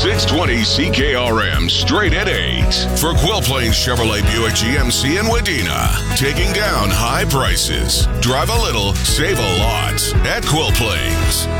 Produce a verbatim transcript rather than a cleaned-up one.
six twenty C K R M, straight at eight. For Quill Plains Chevrolet Buick G M C in Wadena, taking down high prices. Drive a little, save a lot at Quill Plains.